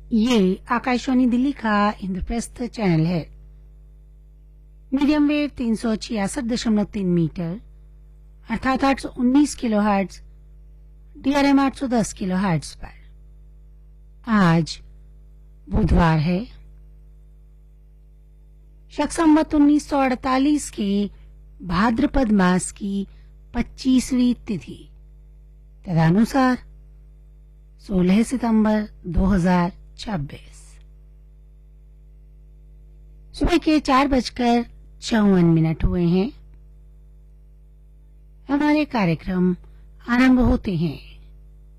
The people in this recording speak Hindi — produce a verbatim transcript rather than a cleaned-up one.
ये आकाशवाणी दिल्ली का इंद्रप्रस्थ चैनल है। मीडियम वेव तीन सौ छियासठ दशमलव तीन मीटर अर्थात आठ सौ उन्नीस किलो हर्ट्ज, डीआरएम आठ सौ दस किलो हर्ट्ज पर आज बुधवार है, शक संवत उन्नीस सौ अड़तालीस के भाद्रपद मास की पच्चीसवीं तिथि तदनुसार सोलह सितंबर दो हजार छब्बीस। सुबह के चार बजकर चौवन मिनट हुए हैं। हमारे कार्यक्रम आरंभ होते हैं।